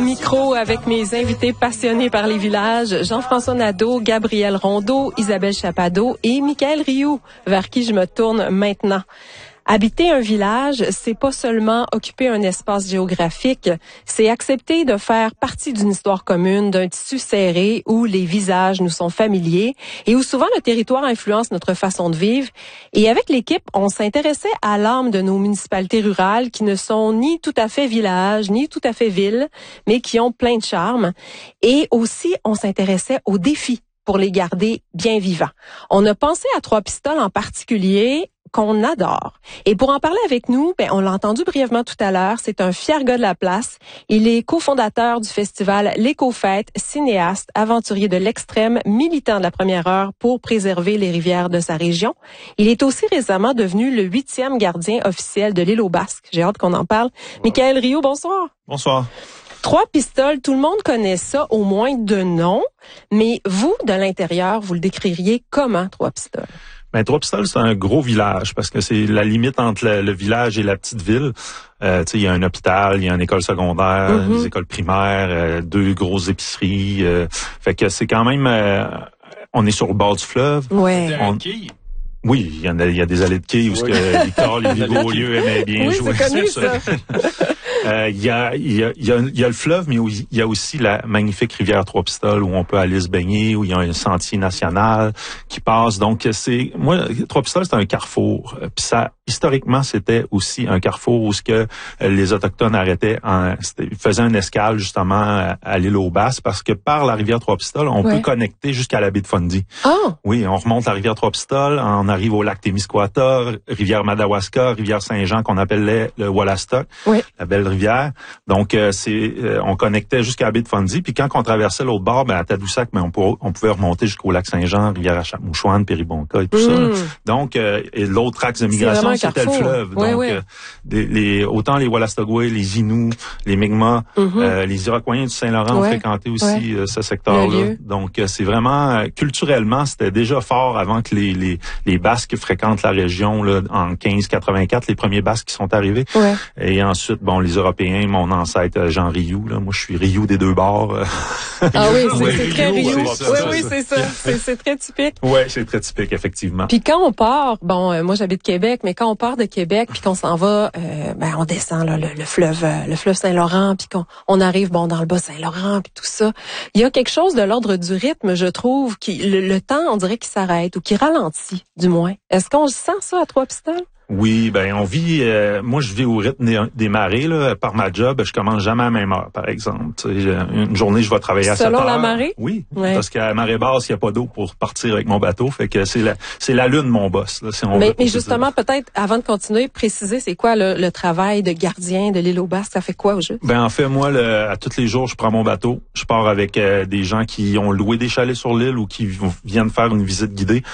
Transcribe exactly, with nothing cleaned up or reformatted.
micro avec mes invités passionnés par les villages, Jean-François Nadeau, Gabriel Rondeau, Isabelle Chappado et Michaël Rioux, vers qui je me tourne maintenant. Habiter un village, c'est pas seulement occuper un espace géographique, c'est accepter de faire partie d'une histoire commune, d'un tissu serré où les visages nous sont familiers et où souvent le territoire influence notre façon de vivre. Et avec l'équipe, on s'intéressait à l'âme de nos municipalités rurales qui ne sont ni tout à fait villages, ni tout à fait villes, mais qui ont plein de charme. Et aussi, on s'intéressait aux défis pour les garder bien vivants. On a pensé à Trois-Pistoles en particulier, qu'on adore. Et pour en parler avec nous, ben, on l'a entendu brièvement tout à l'heure, c'est un fier gars de la place. Il est cofondateur du festival L'Éco-Fête, cinéaste, aventurier de l'extrême, militant de la première heure pour préserver les rivières de sa région. Il est aussi récemment devenu le huitième gardien officiel de l'île aux Basques. J'ai hâte qu'on en parle. Ouais. Michaël Rioux, bonsoir. Bonsoir. Trois-Pistoles, tout le monde connaît ça au moins de nom, mais vous, de l'intérieur, vous le décririez comment, Trois-Pistoles? Ben, Trois-Pistoles, c'est un gros village parce que c'est la limite entre le, le village et la petite ville. Euh, tu sais, il y a un hôpital, il y a une école secondaire, mm-hmm. des écoles primaires, euh, deux grosses épiceries. Euh, fait que c'est quand même... Euh, on est sur le bord du fleuve. Ouais. On, oui, il y, en a, il y a des allées de quilles où ce que Victor Lévy-Beaulieu aimait bien oui, jouer. C'est connu, ça. Euh, il y a, il y a, il y a, il y a le fleuve, mais il y a aussi la magnifique rivière Trois-Pistoles où on peut aller se baigner, où il y a un sentier national qui passe. Donc, c'est, moi, Trois-Pistoles, c'est un carrefour. Puis ça, historiquement, c'était aussi un carrefour où ce que les Autochtones arrêtaient, en, faisaient une escale, justement, à, à l'île aux Basses, parce que par la rivière Trois-Pistoles, on ouais. peut connecter jusqu'à la baie de Fundy. Oh. Oui, on remonte la rivière Trois-Pistoles, on arrive au lac Témiscouata, rivière Madawaska, rivière Saint-Jean, qu'on appelait le Wallastock, oui. la belle rivière. Donc, euh, c'est, euh, on connectait jusqu'à la baie de Fundy. Puis quand on traversait l'autre bord, ben, à Tadoussac, ben, on, pour, on pouvait remonter jusqu'au lac Saint-Jean, rivière Achamouchouane, Péribonka et tout mmh. ça. Donc, euh, et l'autre axe de migration, c'est c'était le fleuve. Oui, Donc, oui. Euh, des, les, autant les Wallastogway, les Inuits, les Mi'kmaq, mmh. euh, les Iroquois du Saint-Laurent ouais. ont fréquenté aussi ouais. euh, ce secteur-là. Donc, euh, c'est vraiment, euh, culturellement, c'était déjà fort avant que les, les, les Basques fréquentent la région là, en quinze quatre-vingt-quatre, les premiers Basques qui sont arrivés. Ouais. Et ensuite, bon, les Européens, mon ancêtre Jean Rioux, là, moi je suis Rioux des deux bords. Ah oui, c'est, oui, c'est très Rioux. Oui, oui, oui, c'est ça. C'est, c'est très typique. Oui, c'est très typique, effectivement. Puis quand on part, bon, euh, moi j'habite Québec, mais quand on part de Québec, puis qu'on s'en va, euh, ben on descend là, le, le fleuve, euh, le fleuve Saint-Laurent, puis qu'on on arrive bon dans le bas Saint-Laurent, puis tout ça. Il y a quelque chose de l'ordre du rythme, je trouve, qui le, le temps, on dirait qu'il s'arrête ou qui ralentit, du moins. Est-ce qu'on sent ça à Trois-Pistoles? Oui, ben on vit. Euh, moi, je vis au rythme des, des marées là. Par ma job, je commence jamais à la même heure, par exemple. Tu sais, une journée, je vais travailler à sept heures. Selon la marée. Oui, ouais. parce qu'à marée basse, il y a pas d'eau pour partir avec mon bateau. Fait que c'est la, c'est la lune mon boss. Là, si on mais veut, mais justement, peut-être avant de continuer, préciser c'est quoi le, le travail de gardien de l'île aux Basques. Ça fait quoi au juste? Ben en fait, moi, le, à tous les jours, je prends mon bateau. Je pars avec euh, des gens qui ont loué des chalets sur l'île ou qui viennent faire une visite guidée.